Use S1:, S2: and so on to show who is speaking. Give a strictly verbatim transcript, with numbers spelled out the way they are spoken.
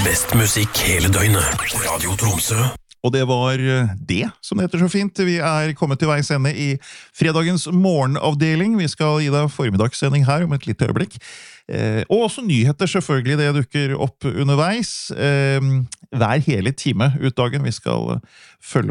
S1: Best musikk hele døgnet. Radio Tromsø.
S2: Og det var det, som det heter så fint. Vi er kommet til veis ende i fredagens morgenavdeling. Vi skal gi deg formiddagssending her om et lite øyeblikk. Eh, og også nyheter selvfølgelig, det dukker opp underveis. Eh, hver hele time ut dagen. Vi skal følge